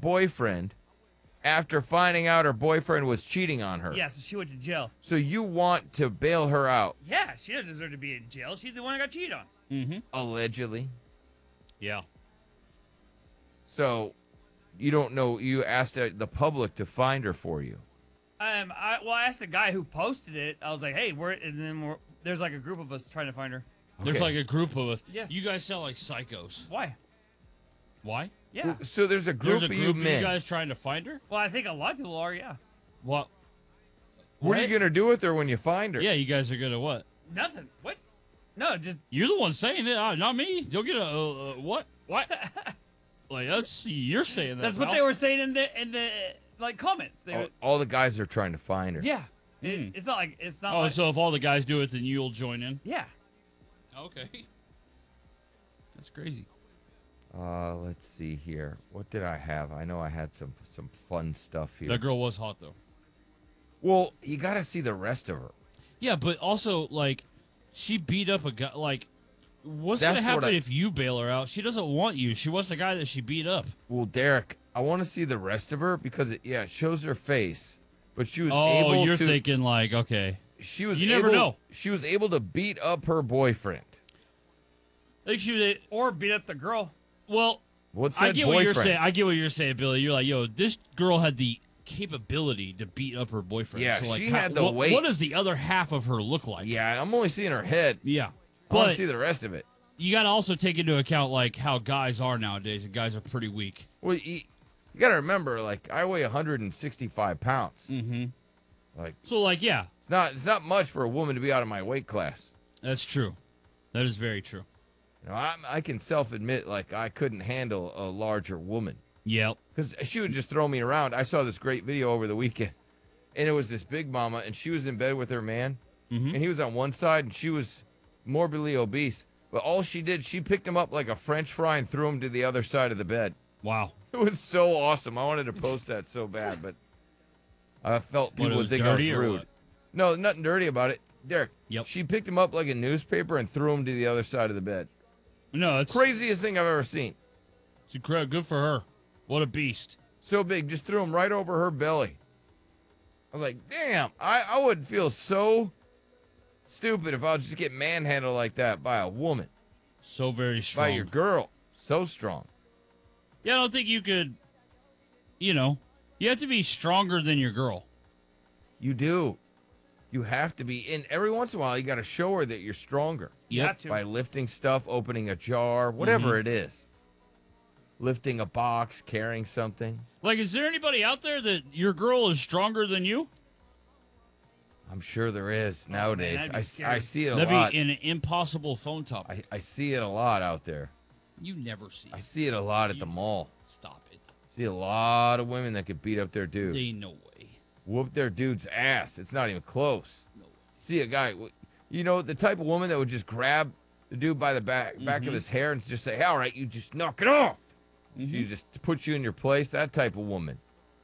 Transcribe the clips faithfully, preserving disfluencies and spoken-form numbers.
boyfriend after finding out her boyfriend was cheating on her. Yeah, so she went to jail. So you want to bail her out. Yeah, she doesn't deserve to be in jail. She's the one that got cheated on. Mm-hmm. Allegedly. Yeah. So you don't know. You asked uh, the public to find her for you. Um, I well, I asked the guy who posted it. I was like, "Hey, we're," and then we're, there's like a group of us trying to find her. There's Okay. like a group of us. Yeah. You guys sound like psychos. Why? Why? Yeah. So there's a group, There's a of group you of you men. guys trying to find her? Well, I think a lot of people are. Yeah. What? What are you gonna do with her when you find her? Yeah, you guys are gonna what? Nothing. What? No, just You're the one saying it, uh, not me. You'll get a uh, uh, what? What? Like that's you're saying that. that's what pal. they were saying in the in the like comments. They All, were, all the guys are trying to find her. yeah. It, Hmm. it's not like it's not. Oh, like, so if all the guys do it, then you'll join in. yeah. Okay. That's crazy. Uh, let's see here. What did I have? I know I had some some fun stuff here. That girl was hot though. Well, you got to see the rest of her. Yeah, but also like, she beat up a guy. Like, what's That's gonna what happen I- if you bail her out? She doesn't want you. She wants the guy that she beat up. Well, Derek, I want to see the rest of her because it yeah it shows her face, but she was Oh, able you're to. thinking like, okay. She was. You never able- know. She was able to beat up her boyfriend. I think she was. Or beat up the girl. Well, What's I that get boyfriend? what you're saying. I get what you're saying, Billy. You're like, yo, this girl had the capability to beat up her boyfriend. Yeah, so, like, she how- had the what, weight. What does the other half of her look like? Yeah, I'm only seeing her head. Yeah. I want But to see the rest of it. you got to also take into account like how guys are nowadays, and guys are pretty weak. Well, you, you got to remember, like I weigh one hundred sixty-five pounds. Mm-hmm. Like So like, yeah, it's not it's not much for a woman to be out of my weight class. that's true. That is very true. You know, I, I can self-admit like I couldn't handle a larger woman Yep. because she would just throw me around. I saw this great video over the weekend, and it was this big mama, and she was in bed with her man, Mhm. and he was on one side, and she was morbidly obese. But all she did, she picked him up like a French fry and threw him to the other side of the bed. Wow. It was so awesome. I wanted to post that so bad, but I felt What, people it would was think I was dirty or rude. what? No, nothing dirty about it. Derek, Yep. she picked him up like a newspaper and threw him to the other side of the bed. No, it's Craziest thing I've ever seen. It's incredible. Good for her. What a beast. So big, just threw him right over her belly. I was like, damn, I, I would feel so stupid if I would just get manhandled like that by a woman, So very strong. by your girl. So strong. Yeah, I don't think you could. You know, you have to be stronger than your girl. You do. You have to be. And every once in a while, you got to show her that you're stronger. You Yep. have to. By lifting stuff, opening a jar, whatever Mhm. it is. Lifting a box, carrying something. Like, is there anybody out there that your girl is stronger than you? I'm sure there is nowadays. that'd be I, s- scary. I see it a That'd lot. be an impossible phone topic. I, I see it a lot out there. You never see. I see it a lot at the You- mall. Stop it. See a lot of women that could beat up their dude. There ain't no way. Whoop their dude's ass. It's not even close. No way. See a guy, you know, the type of woman that would just grab the dude by the back back Mhm. of his hair and just say, all right, you just knock it off. Mhm. She just put you in your place, that type of woman.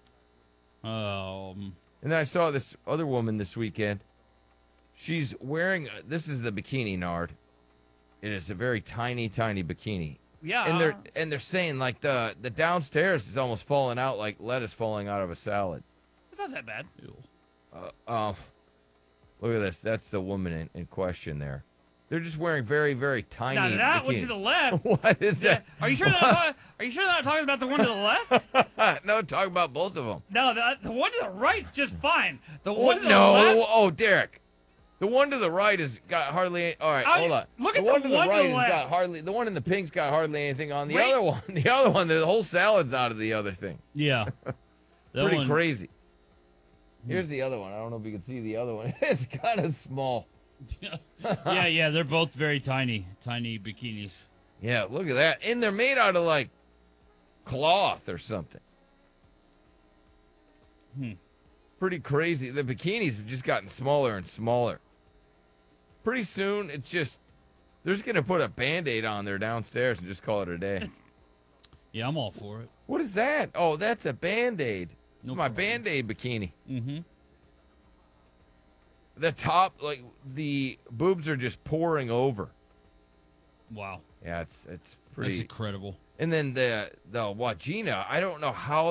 Um. And then I saw this other woman this weekend. She's wearing, this is the bikini, Nard. It is a very tiny, tiny bikini. yeah. And they're and they're saying like the the downstairs is almost falling out like lettuce falling out of a salad. It's not that bad. Ew. Uh, um, look at this. That's the woman in, in question there. They're just wearing very, very tiny. Now that bikini. one to the left. What is Yeah. that? Are you sure they're not talking, Are you sure they're not talking about the one to the left? No, talk about both of them. No, the, the one to the right's just fine. The one What? to the No. left. Oh, Derek. The one to the right has got hardly. Any, all right, I- hold on. look the at the one to the one to right the has left. got hardly. The one in the pink's got hardly anything on. The Wait. other one, the other one, the whole salad's out of the other thing. Yeah. That Pretty one- crazy. Here's the other one. I don't know if you can see the other one. It's kind of small. yeah, yeah. They're both very tiny, tiny bikinis. Yeah, look at that. And they're made out of like cloth or something. Hmm. Pretty crazy. The bikinis have just gotten smaller and smaller. Pretty soon, it's just, they're just going to put a Band-Aid on there downstairs and just call it a day. Yeah, I'm all for it. What is that? Oh, that's a Band-Aid. It's No my problem. Band-Aid bikini. Mm-hmm. The top, like, the boobs are just pouring over. Wow. Yeah, it's it's That's pretty. incredible. And then the the Wagina, I don't know how